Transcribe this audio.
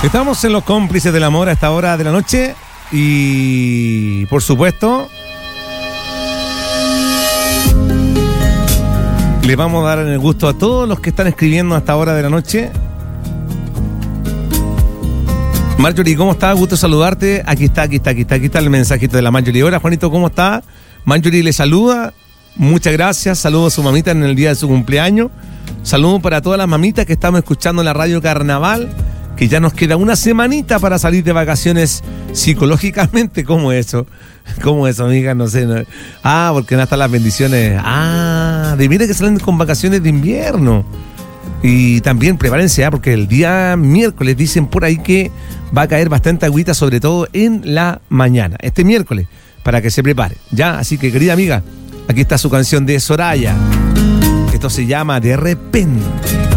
Estamos en los cómplices del amor a esta hora de la noche y, por supuesto, le vamos a dar el gusto a todos los que están escribiendo a esta hora de la noche. Marjorie, ¿cómo estás? Gusto saludarte. Aquí está el mensajito de la Marjorie. Hola, Juanito, ¿cómo está? Marjorie le saluda. Muchas gracias. Saludos a su mamita en el día de su cumpleaños. Saludos para todas las mamitas que estamos escuchando en la Radio Carnaval, que ya nos queda una semanita para salir de vacaciones psicológicamente. ¿Cómo eso, amiga? No sé. No. Porque no están las bendiciones. De mira que salen con vacaciones de invierno. Y también prepárense, porque el día miércoles dicen por ahí que va a caer bastante agüita, sobre todo en la mañana. Este miércoles, para que se prepare. Ya, así que, querida amiga, aquí está su canción de Soraya. Esto se llama De Repente.